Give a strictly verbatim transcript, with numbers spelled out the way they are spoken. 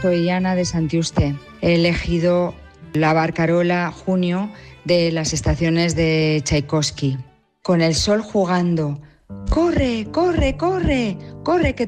soy Ana de Santiuste. He elegido la barcarola Junio de las estaciones de Tchaikovsky. Con el sol jugando. ¡Corre, corre, corre! ¡Corre, que